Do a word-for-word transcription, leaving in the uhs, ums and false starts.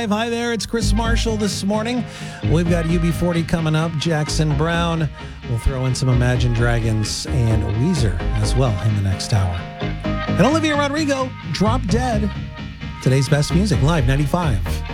Hi there, it's Chris Marshall this morning. We've got U B forty coming up, Jackson Browne. We'll throw in some Imagine Dragons and Weezer as well in the next hour. And Olivia Rodrigo, Drop Dead. Today's best music, Live ninety-five.